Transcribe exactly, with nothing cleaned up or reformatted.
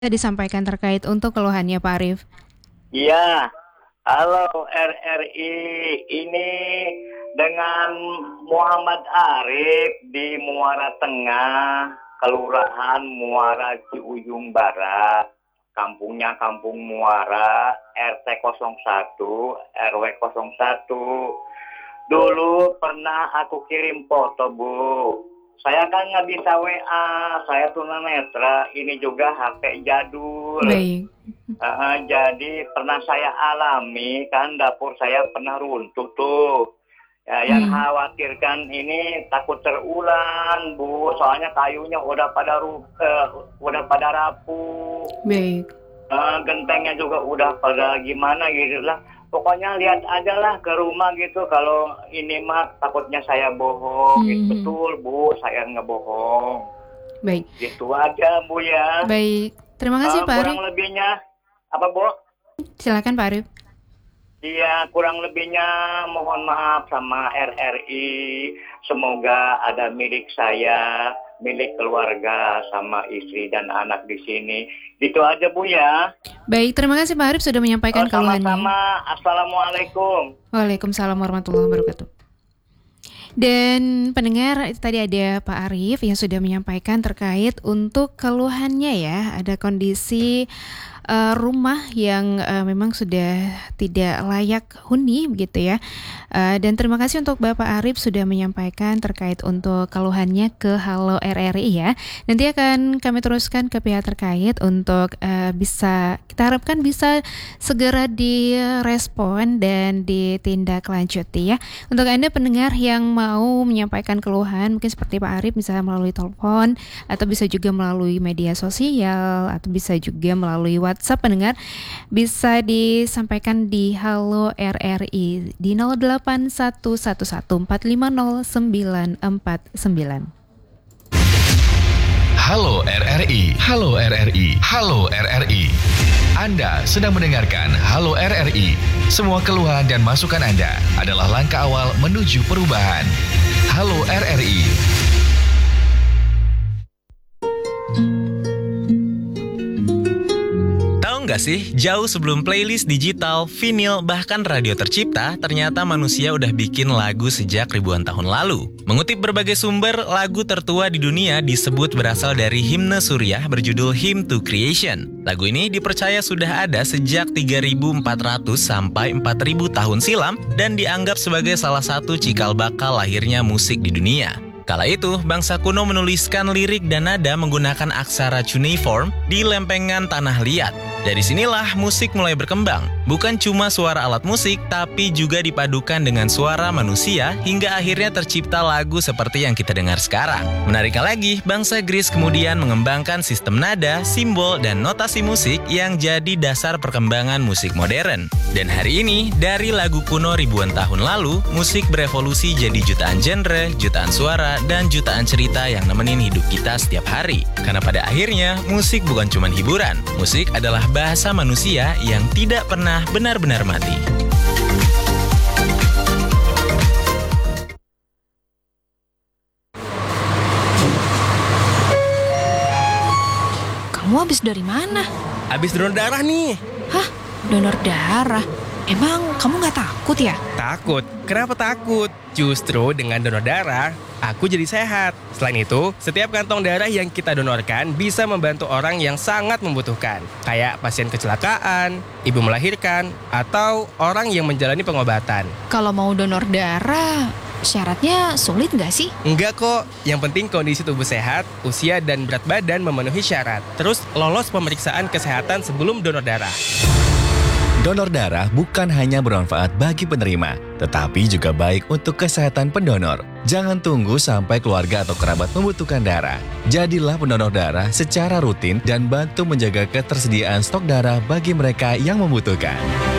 disampaikan terkait untuk keluhannya Pak Arief. Iya, halo R R I, ini dengan Muhammad Arief di Muara Tengah, Kelurahan Muara Ciujung Barat, kampungnya Kampung Muara, R T nol satu, R W nol satu. Dulu pernah aku kirim foto, Bu. Saya kan nggak bisa W A, saya tunanetra, ini juga H P jadul. Baik. Uh, jadi pernah saya alami, kan dapur saya pernah runtuh tuh. Ya, yang Hmm. khawatirkan ini takut terulang, Bu. Soalnya kayunya udah pada ru- uh, udah pada rapuh. Baik. Uh, gentengnya juga udah pada gimana gitu lah. Pokoknya lihat aja lah ke rumah gitu. Kalau ini mah takutnya saya bohong. Gitu. Hmm. Betul, Bu, saya nggak bohong. Baik. Gitu aja, Bu ya. Baik. Terima kasih Uh, Pak Arief. kurang lebihnya apa, Bu? Silakan Pak Arief. Iya, kurang lebihnya mohon maaf sama R R I. Semoga ada milik saya, milik keluarga sama istri dan anak di sini. Gitu aja, Bu ya. Baik, terima kasih Pak Arief sudah menyampaikan Oh, keluhannya. sama-sama. Assalamualaikum. Waalaikumsalam warahmatullahi wabarakatuh. Dan pendengar, itu tadi ada Pak Arief yang sudah menyampaikan terkait untuk keluhannya ya. Ada kondisi uh, rumah yang uh, memang sudah tidak layak huni begitu ya. Uh, dan terima kasih untuk Bapak Arief sudah menyampaikan terkait untuk keluhannya ke Halo R R I ya. Nanti akan kami teruskan ke pihak terkait untuk uh, bisa, kita harapkan bisa segera direspon dan ditindaklanjuti ya. Untuk Anda pendengar yang mau menyampaikan keluhan mungkin seperti Pak Arief bisa melalui telepon atau bisa juga melalui media sosial atau bisa juga melalui WhatsApp pendengar, bisa disampaikan di Halo R R I di nol delapan satu satu satu empat lima nol sembilan empat sembilan. Halo R R I, Halo R R I, Halo R R I. Anda sedang mendengarkan Halo R R I. Semua keluhan dan masukan Anda adalah langkah awal menuju perubahan. Halo R R I. Tahu nggak sih, jauh sebelum playlist digital, vinil, bahkan radio tercipta, ternyata manusia udah bikin lagu sejak ribuan tahun lalu. Mengutip berbagai sumber, lagu tertua di dunia disebut berasal dari himne Suriah berjudul Hymn to Creation. Lagu ini dipercaya sudah ada sejak tiga ribu empat ratus sampai empat ribu tahun silam dan dianggap sebagai salah satu cikal bakal lahirnya musik di dunia. Kala itu, bangsa kuno menuliskan lirik dan nada menggunakan aksara cuneiform di lempengan tanah liat. Dari sinilah musik mulai berkembang. Bukan cuma suara alat musik, tapi juga dipadukan dengan suara manusia hingga akhirnya tercipta lagu seperti yang kita dengar sekarang. Menariknya lagi, bangsa Gris kemudian mengembangkan sistem nada, simbol, dan notasi musik yang jadi dasar perkembangan musik modern. Dan hari ini, dari lagu kuno ribuan tahun lalu, musik berevolusi jadi jutaan genre, jutaan suara, dan jutaan cerita yang nemenin hidup kita setiap hari. Karena pada akhirnya, musik bukan cuma hiburan. Musik adalah bahasa manusia yang tidak pernah benar-benar mati. Kamu habis dari mana? Habis donor darah nih. Hah? Donor darah? Emang kamu nggak takut ya? Takut? Kenapa takut? Justru dengan donor darah, aku jadi sehat. Selain itu, setiap kantong darah yang kita donorkan bisa membantu orang yang sangat membutuhkan. Kayak pasien kecelakaan, ibu melahirkan, atau orang yang menjalani pengobatan. Kalau mau donor darah, syaratnya sulit nggak sih? Enggak kok, yang penting kondisi tubuh sehat, usia dan berat badan memenuhi syarat. Terus lolos pemeriksaan kesehatan sebelum donor darah. Donor darah bukan hanya bermanfaat bagi penerima, tetapi juga baik untuk kesehatan pendonor. Jangan tunggu sampai keluarga atau kerabat membutuhkan darah. Jadilah pendonor darah secara rutin dan bantu menjaga ketersediaan stok darah bagi mereka yang membutuhkan.